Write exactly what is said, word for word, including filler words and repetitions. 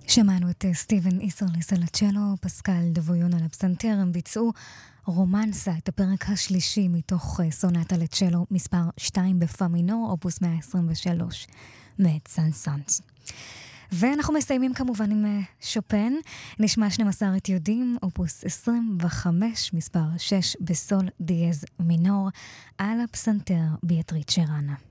שמענו את סטיבן איסרליס על הצ'לו, פסקל דבויון על הפסנתר. הם ביצעו רומנסה, את הפרק השלישי מתוך סונטה לצ'לו מספר שתיים בפא מינור, אופוס מאה עשרים ושלוש מאת סן-סאנס. ואנחנו מסיימים כמובן עם שופן. נשמע שנים עשר אתיודים, אופוס עשרים וחמש מספר שש בסול דיאז מינור, על הפסנתר ביאטריצ'ה ראנה.